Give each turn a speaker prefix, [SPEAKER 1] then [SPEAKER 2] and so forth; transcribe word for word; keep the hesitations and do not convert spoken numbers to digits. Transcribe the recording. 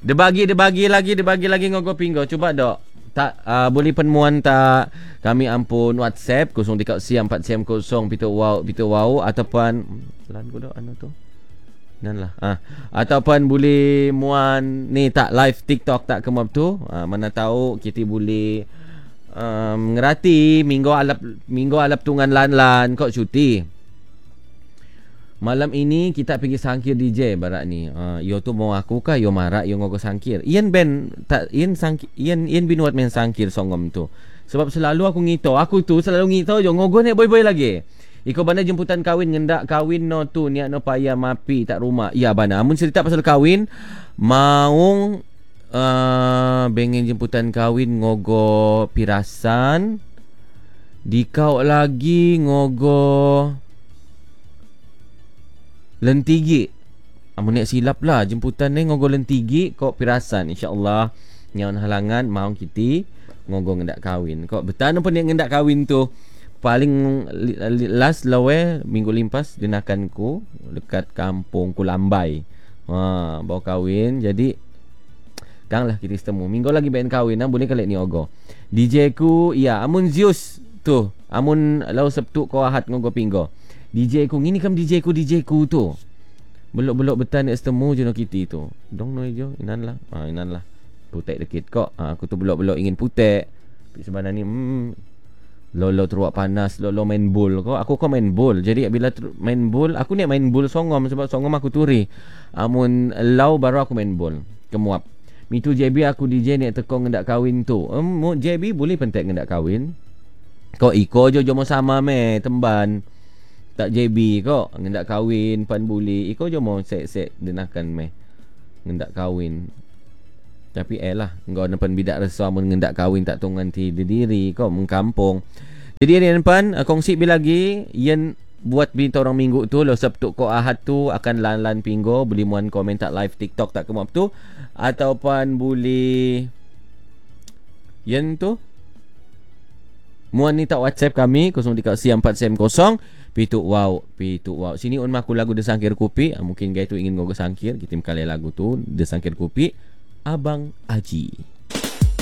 [SPEAKER 1] Dia bagi, dia bagi lagi, dia bagi lagi ngogo pinggo. Coba dok. Tak uh, boleh penemuan tak kami ampun WhatsApp kosong tiga siam empat siam kosong pitu wow pitu wow ataupun lan ko dok ano tu. Dan lah. Ah, ataupun boleh muan ni tak live TikTok tak kemap tu. Ah, mana tahu kita boleh um, ngerati minggu alap minggu alap tungan lan-lan kok cuti. Malam ini kita pergi sangkir D J barat ni. Uh, yo tu mau aku kah yo marah yo ngogo sangkir. Ian ben tak Ian sangkir Ian Ian binuat main sangkir songom tu. Sebab selalu aku ngito, aku tu selalu ngito yo ngogo nek boy-boy lagi. Iko bana jemputan kawin ngendak kawin no tu niat no payah mapi tak rumah. Ya bana amun cerita pasal kawin maung uh, bengen jemputan kawin ngogo pirasan. Dikau lagi ngogo lentigi. Amun nek silap lah jemputan ni ngogo lentigi kok pirasan insya-Allah nyaun halangan mau kita ngogo ngendak kawin. Kok betan pun nek ngendak kawin tu paling last lawe minggu limpas dinakanku dekat kampung Kulambai. Ha, bawa kawin jadi kang lah kita setemu. Minggu lagi ben kawin nah boleh kali ni ogo. D J ku ya amun Zeus tu amun lau Sabtu ko Ahad ngogo pinggo. D J ku ngini kam D J ku D J ku tu. Belok-belok betan nek setemu je no kiti tu. Dong no ijo inan lah. Ha inan lah. Putek dekit kok. Ha, aku tu belok-belok ingin putek. Tapi sebenarnya ni hmm, lolo teruak panas, lolo main bowl kok. Aku kok main bowl. Jadi bila main bowl, aku ni main bowl songom sebab songom aku turi. Amun lau baru aku main bowl. Kemuap. Mitu J B aku D J nek teko ngendak kawin tu. Em um, J B boleh pentek ngendak kawin. Kok iko jo jomo sama me temban. Tak J B kok ngendak kawin pan buli iko jo mau sek-sek denakan me ngendak kawin. Tapi eh lah engkau nampan bidak rasa mun ngendak kawin tak tunggan ti diri kok mengkampung. Jadi ni nampan kongsi bi lagi yen buat bintang orang minggu tu lo Sabtu ko Ahad tu akan lan-lan pinggo boleh muan komen tak live TikTok tak kemap tu ataupun boleh yen tu muan ni tak WhatsApp kami kosong tiga siam empat siam kosong pitu wow pitu wow. Sini un maku lagu Desangkir Kopi. Mungkin guys tu ingin ngogo sangkir kita kali lagu tu Desangkir Kopi Abang Aji.